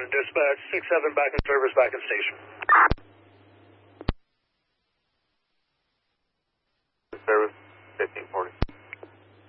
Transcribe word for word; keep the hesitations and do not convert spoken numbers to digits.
dispatch, six seven back in service, back in station. Service, fifteen forty.